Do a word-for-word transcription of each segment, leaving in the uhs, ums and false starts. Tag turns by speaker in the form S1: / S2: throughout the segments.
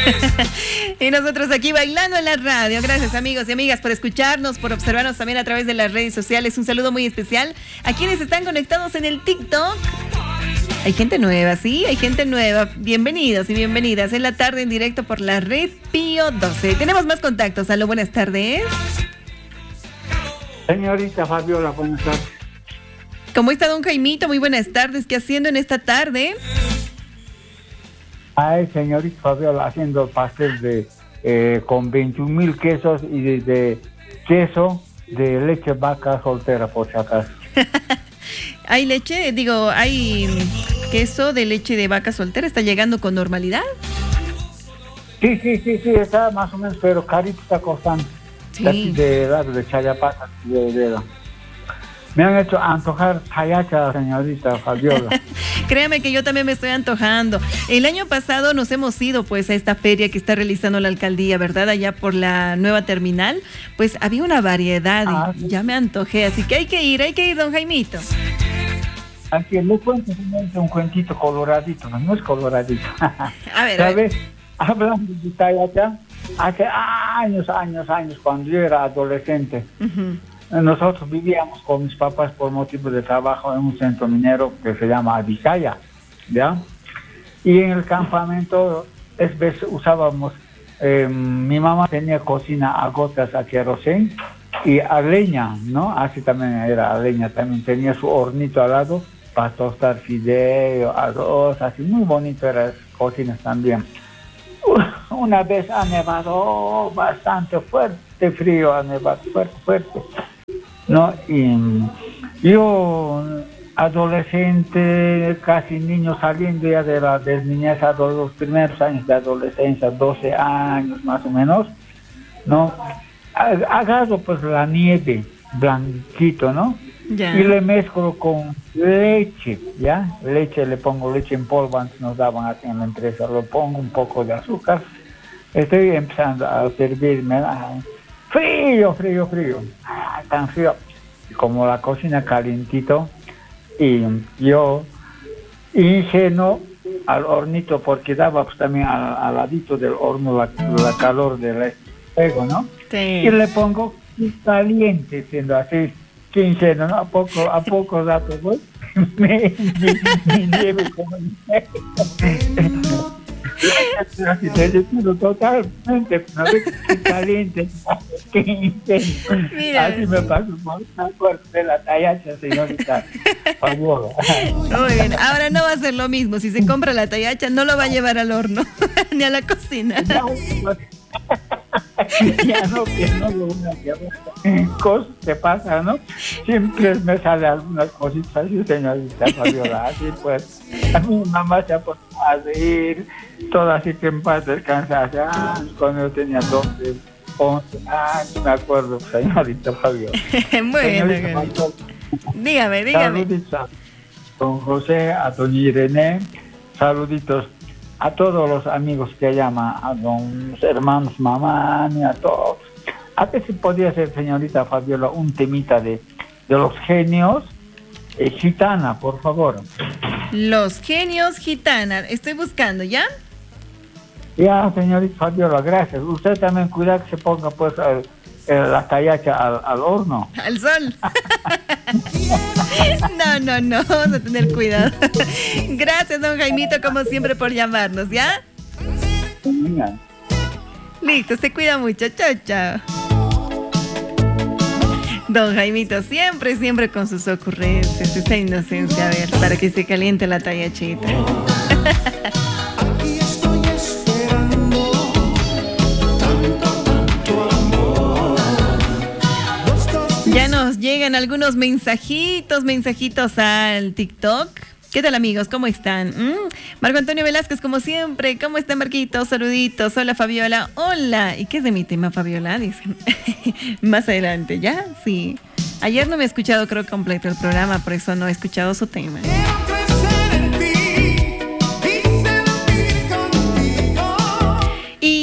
S1: Y nosotros aquí bailando en la radio. Gracias, amigos y amigas, por escucharnos, por observarnos también a través de las redes sociales. Un saludo muy especial a quienes están conectados en el TikTok. Hay gente nueva, sí, hay gente nueva. Bienvenidos y bienvenidas en la tarde en directo por la red Pío doce. Tenemos más contactos. Aló, buenas tardes.
S2: Señorita Fabiola, buenas tardes.
S1: ¿Cómo está, don Jaimito? Muy buenas tardes. ¿Qué haciendo en esta tarde?
S2: Ay, señorita Fabiola, haciendo pastel de eh, con veintiún mil quesos y de, de queso de leche vaca soltera, por si acaso.
S1: ¿Hay leche? Digo, ¿hay queso de leche de vaca soltera? ¿Está llegando con normalidad?
S2: Sí, sí, sí, sí, está más o menos, pero carito está costando.
S1: Sí.
S2: Casi de lado de Chayapata, de, de, de. Me han hecho antojar tayacha, señorita Fabiola.
S1: Créame que yo también me estoy antojando. El año pasado nos hemos ido pues a esta feria que está realizando la alcaldía, ¿verdad? Allá por la nueva terminal. Pues había una variedad
S2: ah,
S1: y
S2: sí.
S1: ya me antojé. Así que hay que ir, hay que ir, don Jaimito.
S2: Aquí le cuento un cuentito coloradito, no, no es coloradito.
S1: A ver,
S2: ¿Sabes? Hablando de tayacha, hace años, años, años, cuando yo era adolescente,
S1: uh-huh.
S2: Nosotros vivíamos con mis papás por motivo de trabajo en un centro minero que se llama Vizcaya, ¿ya? Y en el campamento es vez usábamos, eh, mi mamá tenía cocina a gotas a querosén y a leña, ¿no? Así también era a leña, también tenía su hornito al lado para tostar fideo, arroz, así muy bonito eran las cocinas también. Una vez ha nevado bastante fuerte, frío, ha nevado fuerte, fuerte. No, y yo, adolescente, casi niño, saliendo ya de la de niñez a los primeros años de adolescencia, doce años más o menos, ¿no? Agarro pues la nieve, blanquito, ¿no?
S1: Ya.
S2: Y le mezclo con leche, ¿ya? Leche, le pongo leche en polvo, antes nos daban aquí en la empresa, le pongo un poco de azúcar, estoy empezando a servirme, ay, frío, frío, frío, ah, tan frío, como la cocina calientito, y yo ingenuo al hornito, porque daba pues también al, al ladito del horno la, la calor del fuego, ¿no?
S1: Sí.
S2: Y le pongo caliente, siendo así, que ingenuo, ¿no? A poco, a poco rato, ¿no? me, me, me llevo como así derretido totalmente, no ve que caliente, que intenso. Así me paso por la puerta de la tallacha, señorita Fabiola.
S1: Muy bien, ahora no va a ser lo mismo. Si se compra la tallacha, no lo va a llevar al horno, ni a la cocina.
S2: Ya, ya no, que no lo una cosa que pasa, ¿no? Siempre me sale algunas cositas así, señorita Fabiola, así pues. A mi mamá se ha puesto a reír, toda así que en paz descansase. Ah, cuando yo tenía doce, once años, me acuerdo, señorita Fabiola.
S1: Muy bien, dígame, dígame.
S2: Saluditos a don José, a doña Irene, saluditos a todos los amigos que llaman, a los hermanos Mamani, a todos. A ver si podría ser, señorita Fabiola, un temita de, de los genios eh, gitana, por favor.
S1: Los genios gitana, estoy buscando, ¿ya?
S2: Ya, señorita Fabiola, gracias. Usted también cuida que se ponga pues el, el, la tallacha al, al horno.
S1: Al sol. No, no, no, vamos a tener cuidado. Gracias, don Jaimito, como siempre, por llamarnos, ¿ya?
S2: Venga.
S1: Listo, se cuida mucho, chao, chao. Don Jaimito, siempre, siempre con sus ocurrencias, esa inocencia, a ver, para que se caliente la tallachita. Ya nos llegan algunos mensajitos, mensajitos al TikTok. ¿Qué tal, amigos? ¿Cómo están? ¿Mm? Marco Antonio Velázquez, como siempre. ¿Cómo está, Marquito? Saluditos. Hola, Fabiola. Hola. ¿Y qué es de mi tema, Fabiola? Dicen. Más adelante, ¿ya? Sí. Ayer no me he escuchado, creo, completo el programa, por eso no he escuchado su tema. Y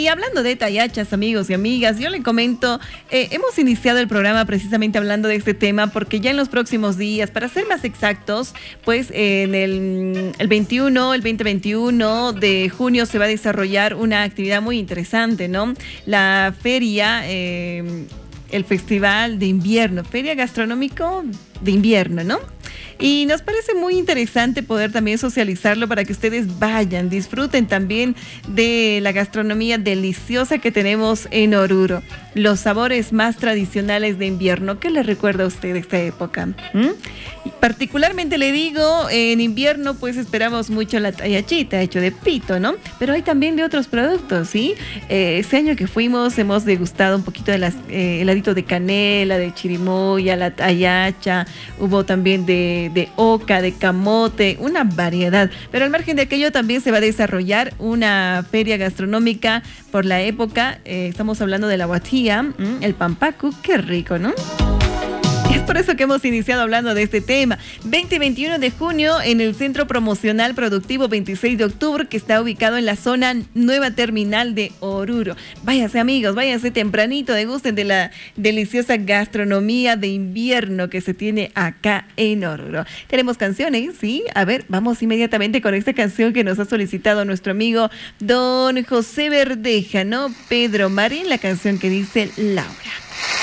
S1: Y hablando de tayachas, amigos y amigas, yo le comento, eh, hemos iniciado el programa precisamente hablando de este tema porque ya en los próximos días, para ser más exactos, pues en el, el veintiuno, el veinte veintiuno de junio se va a desarrollar una actividad muy interesante, ¿no? La feria... Eh, el Festival de Invierno, Feria Gastronómico de Invierno, ¿no? Y nos parece muy interesante poder también socializarlo para que ustedes vayan, disfruten también de la gastronomía deliciosa que tenemos en Oruro. Los sabores más tradicionales de invierno. ¿Qué les recuerda a usted de esta época? ¿Mm? Particularmente le digo, en invierno pues esperamos mucho la tayachita, hecho de pito, ¿no? Pero hay también de otros productos, ¿sí? Eh, ese año que fuimos hemos degustado un poquito de las eh, heladito de canela, de chirimoya, la tayacha, hubo también de, de oca, de camote, una variedad. Pero al margen de aquello también se va a desarrollar una feria gastronómica por la época, eh, estamos hablando de la guatía, ¿m? El pampacu, qué rico, ¿no? Es por eso que hemos iniciado hablando de este tema. veinte y veintiuno de junio en el Centro Promocional Productivo veintiséis de octubre, que está ubicado en la zona Nueva Terminal de Oruro. Váyanse, amigos, váyanse tempranito, degusten de la deliciosa gastronomía de invierno que se tiene acá en Oruro. Tenemos canciones, ¿sí? A ver, vamos inmediatamente con esta canción que nos ha solicitado nuestro amigo don José Verdeja, ¿no? Pedro Marín, la canción que dice Laura.